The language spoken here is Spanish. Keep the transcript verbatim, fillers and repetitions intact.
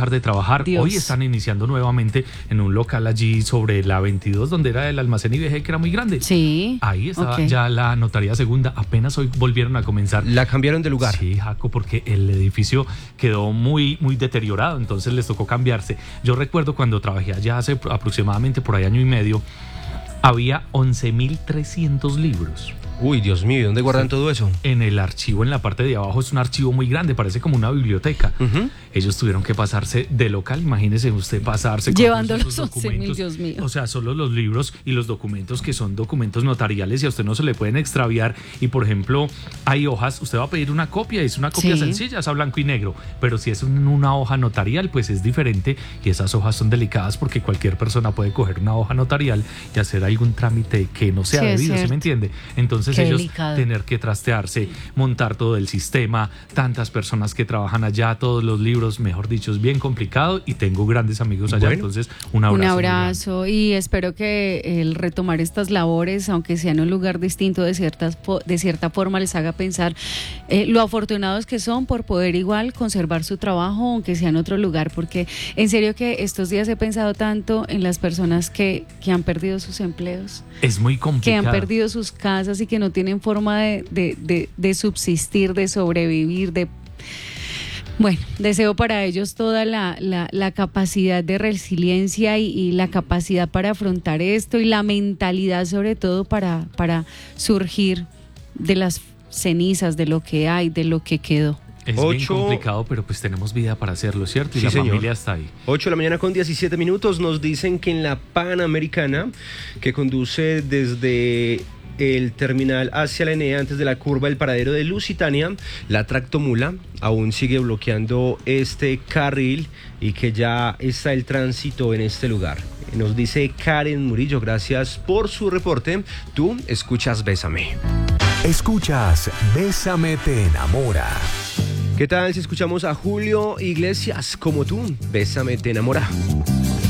dejar de trabajar. Dios. Hoy están iniciando nuevamente en un local allí sobre la veintidós, donde era el almacén I B G, que era muy grande. Sí. Ahí estaba okay. ya la notaría segunda. Apenas hoy volvieron a comenzar. La cambiaron de lugar. Sí, Jaco, porque el edificio quedó muy, muy deteriorado, entonces les tocó cambiarse. Yo recuerdo cuando trabajé allá hace aproximadamente por ahí año y medio, había once mil trescientos libros. Uy, Dios mío, ¿dónde guardan Sí. todo eso? En el archivo, en la parte de abajo, es un archivo muy grande, parece como una biblioteca. Uh-huh. Ellos tuvieron que pasarse de local, imagínese usted pasarse con Llevando todos esos los once mil, Dios mío. O sea, solo los libros y los documentos que son documentos notariales y a usted no se le pueden extraviar. Y por ejemplo, hay hojas, usted va a pedir una copia, es una copia Sí. sencilla, es a blanco y negro, pero si es un- una hoja notarial, pues es diferente y esas hojas son delicadas porque cualquier persona puede coger una hoja notarial y hacer algún trámite que no sea Sí, es debido, ¿sí cierto. me entiende? Entonces Qué ellos delicado. tener que trastearse, montar todo el sistema, tantas personas que trabajan allá, todos los libros, mejor dicho, es bien complicado y tengo grandes amigos allá, Bueno, entonces un abrazo. Un muy grande. abrazo y espero que el retomar estas labores, aunque sea en un lugar distinto, de, ciertas, fo- de cierta forma les haga pensar eh, lo afortunados que son por poder igual conservar su trabajo, aunque sea en otro lugar, porque en serio que estos días he pensado tanto en las personas que, que han perdido sus empleos, Es muy que complicado. han perdido sus casas y que no tienen forma de, de, de, de subsistir, de sobrevivir, de... Bueno, deseo para ellos toda la, la, la capacidad de resiliencia y, y la capacidad para afrontar esto y la mentalidad sobre todo para, para surgir de las cenizas, de lo que hay, de lo que quedó. Es bien Ocho- complicado, pero pues tenemos vida para hacerlo, ¿cierto? Y Sí, la señor. familia está ahí. ocho de la mañana con diecisiete minutos nos dicen que en la Panamericana, que conduce desde el terminal hacia la Enea antes de la curva del paradero de Lusitania, la tractomula aún sigue bloqueando este carril y que ya está el tránsito en este lugar. Nos dice Karen Murillo, gracias por su reporte. Tú escuchas Bésame. Escuchas Bésame te enamora. ¿Qué tal si escuchamos a Julio Iglesias como tú? Bésame te enamora.